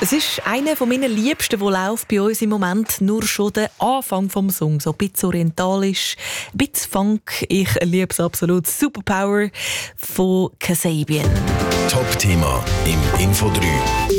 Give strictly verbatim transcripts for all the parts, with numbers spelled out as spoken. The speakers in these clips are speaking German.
Es ist einer meiner Liebsten, der läuft bei uns im Moment. Nur schon der Anfang des Songs. So ein bisschen orientalisch, ein bisschen Funk. Ich liebe es absolut. Superpower von Kasabian. Top-Thema im Info drei.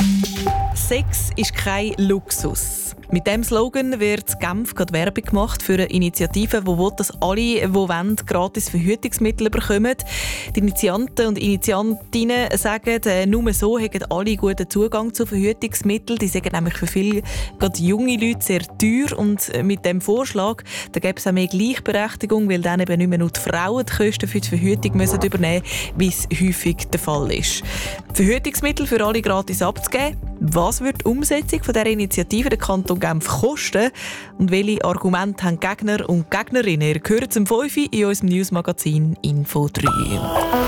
Sex ist kein Luxus. Mit diesem Slogan wird in Genf gerade Werbung gemacht für eine Initiative, die will, dass alle, die wollen, gratis Verhütungsmittel bekommen. Die Initianten und Initiantinnen sagen, äh, nur so haben alle guten Zugang zu Verhütungsmitteln. Die sind nämlich für viele gerade junge Leute sehr teuer. Und mit diesem Vorschlag da gäbe es auch mehr Gleichberechtigung, weil dann eben nicht mehr nur die Frauen die Kosten für die Verhütung müssen übernehmen müssen, wie es häufig der Fall ist. Verhütungsmittel für alle gratis abzugeben. Was wird die Umsetzung von dieser Initiative der Kanton Genf kosten? Und welche Argumente haben Gegner und Gegnerinnen? Ihr hört es um fünf Uhr in unserem Newsmagazin Info drei.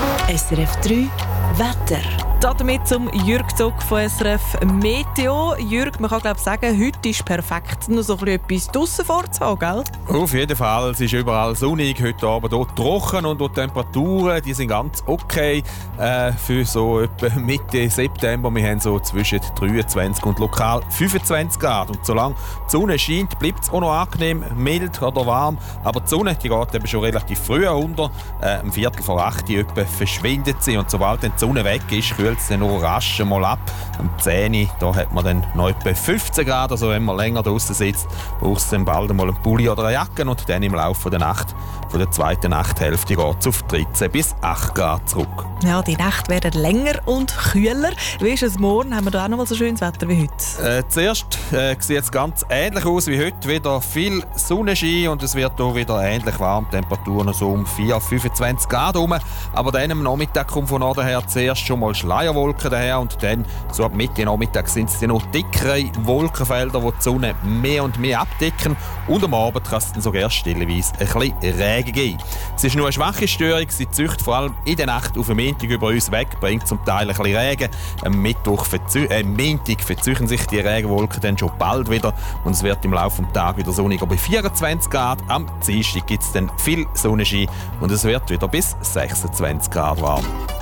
S R F drei Wetter. Damit zum Jürg Zock von S R F Meteo. Jürg, man kann glaube sagen, heute ist perfekt, noch so ein bisschen etwas draussen vorzuhaben, gell? Auf jeden Fall, es ist überall sonnig, heute Abend hier trocken und die Temperaturen die sind ganz okay äh, für so etwa Mitte September. Wir haben so zwischen dreiundzwanzig und lokal fünfundzwanzig Grad. Und solange die Sonne scheint, bleibt es auch noch angenehm, mild oder warm. Aber die Sonne die geht eben schon relativ früh unter. Äh, um Viertel vor acht etwa verschwindet sie. Und sobald dann die Sonne weg ist, kühlt es dann noch rasch mal ab. Am zehn Uhr da hat man dann noch etwa fünfzehn Grad. Also wenn man länger draußen sitzt, braucht es dann bald mal einen Pulli oder eine Jacke. Und dann im Laufe der Nacht, von der zweiten Nachthälfte, geht es auf dreizehn bis acht Grad zurück. Ja, die Nächte werden länger und kühler. Wie ist es morgen? Haben wir da auch noch mal so schönes Wetter wie heute? Äh, zuerst äh, sieht es ganz ähnlich aus wie heute. Wieder viel Sonnenschein und es wird hier wieder ähnlich warm. Temperaturen so um vier bis fünfundzwanzig Grad herum. Aber dann am Nachmittag kommt von Norden her zuerst schon mal Schleierwolken daher und dann so ab Mitte Nachmittag sind es noch dickere Wolkenfelder, die die Sonne mehr und mehr abdecken. Und am Abend kann es dann sogar stilleweise ein bisschen Regen geben. Es ist nur eine schwache Störung. Sie zieht vor allem in der Nacht auf den Montag über uns weg, bringt zum Teil ein bisschen Regen. Am Mittwoch verzü- äh, Montag verzeichnen sich die Regenwolken dann schon bald wieder und es wird im Laufe des Tages wieder sonniger bei vierundzwanzig Grad. Am Dienstag gibt es dann viel Sonnenschein und es wird wieder bis sechsundzwanzig Grad warm.